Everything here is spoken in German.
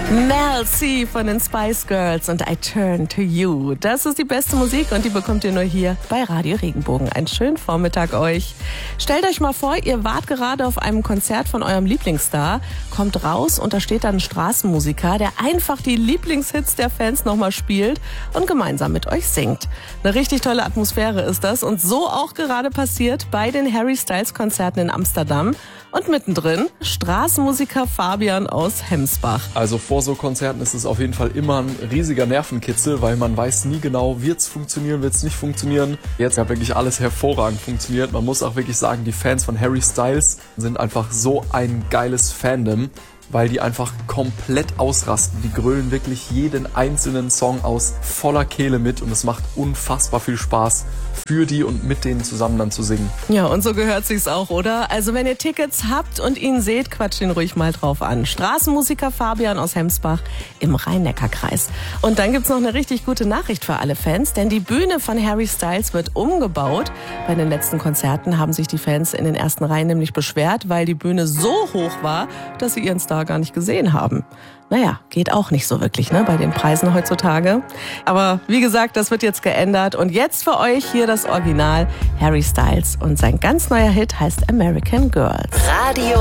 Mel C von den Spice Girls und I Turn to You. Das ist die beste Musik und die bekommt ihr nur hier bei Radio Regenbogen. Einen schönen Vormittag euch. Stellt euch mal vor, ihr wart gerade auf einem Konzert von eurem Lieblingsstar, kommt raus und da steht dann ein Straßenmusiker, der einfach die Lieblingshits der Fans nochmal spielt und gemeinsam mit euch singt. Eine richtig tolle Atmosphäre ist das und so auch gerade passiert bei den Harry Styles Konzerten in Amsterdam. Und mittendrin Straßenmusiker Fabian aus Hemsbach. Also vor so Konzerten ist es auf jeden Fall immer ein riesiger Nervenkitzel, weil man weiß nie genau, wird's funktionieren, wird's nicht funktionieren. Jetzt hat wirklich alles hervorragend funktioniert. Man muss auch wirklich sagen, die Fans von Harry Styles sind einfach so ein geiles Fandom, weil die einfach komplett ausrasten. Die grölen wirklich jeden einzelnen Song aus voller Kehle mit und es macht unfassbar viel Spaß, für die und mit denen zusammen dann zu singen. Ja, und so gehört sich's auch, oder? Also wenn ihr Tickets habt und ihn seht, quatscht ihn ruhig mal drauf an. Straßenmusiker Fabian aus Hemsbach im Rhein-Neckar-Kreis. Und dann gibt's noch eine richtig gute Nachricht für alle Fans, denn die Bühne von Harry Styles wird umgebaut. Bei den letzten Konzerten haben sich die Fans in den ersten Reihen nämlich beschwert, weil die Bühne so hoch war, dass sie ihren Star gar nicht gesehen haben. Naja, geht auch nicht so wirklich, ne, bei den Preisen heutzutage. Aber wie gesagt, das wird jetzt geändert. Und jetzt für euch hier das Original Harry Styles. Und sein ganz neuer Hit heißt American Girls. Radio